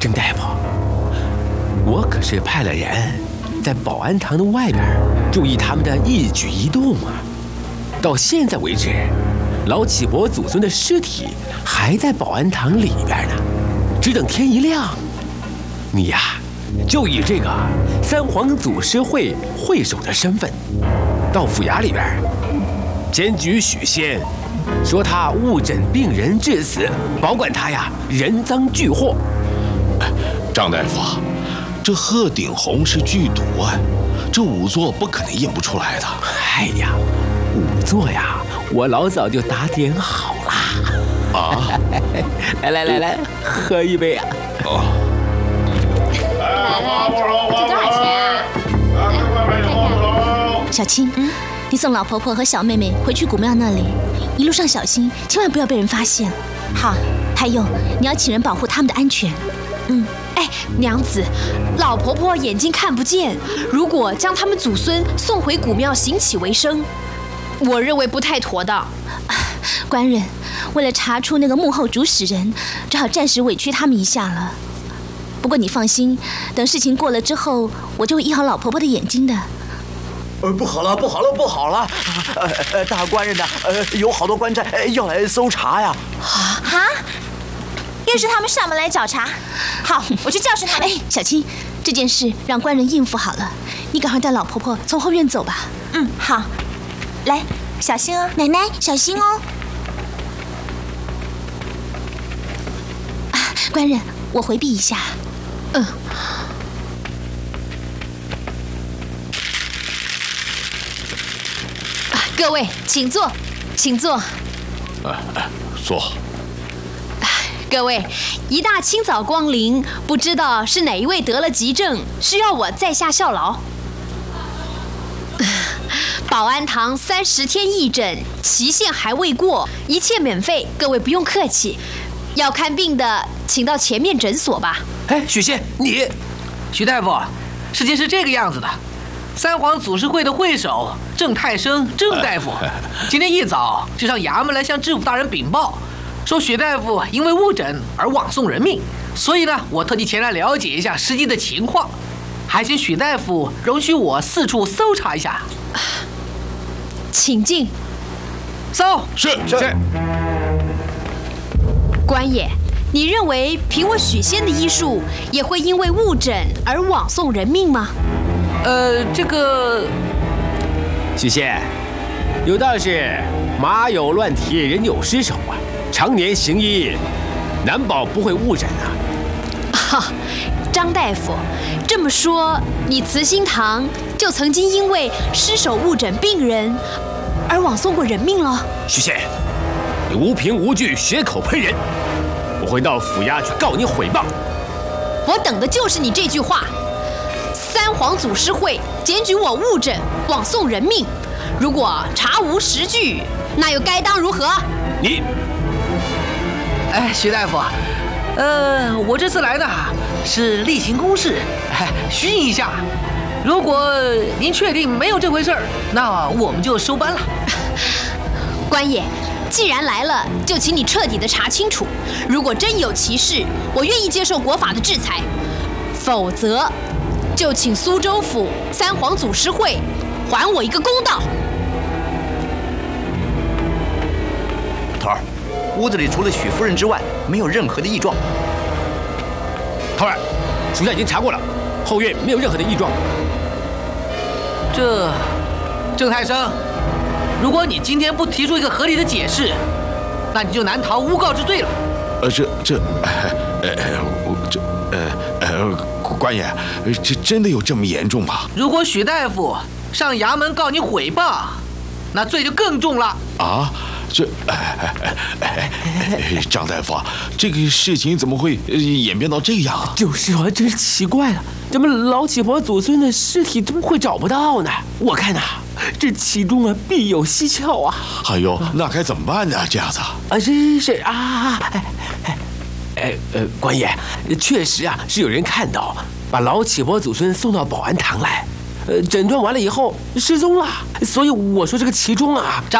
郑大夫，我可是派了人在保安堂的外边注意他们的一举一动啊。到现在为止，老启伯祖孙的尸体还在保安堂里边呢，只等天一亮。你呀，就以这个三皇祖师会会首的身份，到府衙里边检举许仙，说他误诊病人致死，保管他呀人赃俱获。 张大夫，这鹤顶红是剧毒啊，这仵作不可能印不出来的。 哎呀，仵作呀，我老早就打点好了。 啊， 来，喝一杯啊！ 哦， 来，这多少钱啊？ 小青，你送老婆婆和小妹妹回去古庙那里，一路上小心，千万不要被人发现。 好， 还有，你要请人保护他们的安全。 哎，娘子，老婆婆眼睛看不见，如果将他们祖孙送回古庙行乞为生，我认为不太妥当。 官人，为了查出那个幕后主使人，只好暂时委屈他们一下了。不过你放心，等事情过了之后，我就会医好老婆婆的眼睛的。 不好了！大官人呐，有好多官差要来搜查呀！ 啊？又是他们上门来找茬？好，我去教训他们。 小青，这件事让官人应付好了，你赶快带老婆婆从后院走吧。 好。来，小心哦， 奶奶小心哦。官人，我回避一下。 各位请坐，请坐。 坐。 各位，一大清早光临，不知道是哪一位得了急症，需要我在下效劳。保安堂30天义诊，期限还未过，一切免费，各位不用客气。要看病的，请到前面诊所吧。 哎，许仙，你， 徐大夫，事情是这个样子的。三皇祖师会的会首郑太生郑大夫，今天一早就上衙门来向知府大人禀报，说许大夫因为误诊而枉送人命，所以呢，我特地前来了解一下实际的情况，还请许大夫容许我四处搜查一下。 请进。 搜。 是。 官爷，你认为凭我许仙的医术，也会因为误诊而枉送人命吗？ 这个许仙，有道是马有乱蹄，人有失手啊，常年行医，难保不会误诊啊。 张大夫，这么说，你慈心堂就曾经因为失手误诊病人而枉送过人命了？ 许仙，你无凭无据，血口喷人，我会到府衙去告你诽谤。 我等的就是你这句话。三皇祖师会检举我误诊，枉送人命，如果查无实据，那又该当如何？ 你， 徐大夫，我这次来的是例行公事，虚应一下。如果您确定没有这回事儿，那我们就收班了。 官爷，既然来了，就请你彻底的查清楚。如果真有其事，我愿意接受国法的制裁；否则，就请苏州府三皇祖师会还我一个公道。 头儿，屋子里除了许夫人之外，没有任何的异状。 头儿，属下已经查过了，后院没有任何的异状。 这，郑太生，如果你今天不提出一个合理的解释，那你就难逃诬告之罪了。 官爷，这真的有这么严重吗？ 如果许大夫上衙门告你诽谤，那罪就更重了。 啊，张大夫，这个事情怎么会演变到这样啊？ 就是啊，真是奇怪了，咱们老启伯祖孙的尸体怎么会找不到呢？我看呐，这其中啊必有蹊跷啊！ 哎呦，那该怎么办呢？这样子是啊，官爷，确实啊是有人看到把老启伯祖孙送到保安堂来，诊断完了以后失踪了，所以我说这个其中啊。